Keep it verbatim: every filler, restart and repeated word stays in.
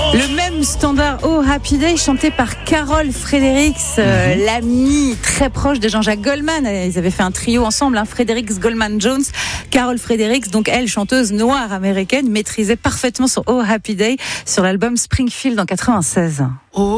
Le même standard Oh Happy Day chanté par Carol Fredericks, euh, mm-hmm. l'amie très proche de Jean-Jacques Goldman. Ils avaient fait un trio ensemble, hein, Fredericks, Goldman, Jones. Carol Fredericks, donc elle, chanteuse noire américaine, maîtrisait parfaitement son Oh Happy Day sur l'album Springfield en quatre-vingt-seize. Oh.